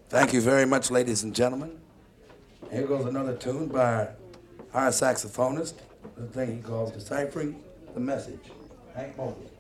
Thank you very much, ladies and gentlemen. Here goes another tune by our saxophonist, the thing he calls Deciphering the Message, Hank Mobley.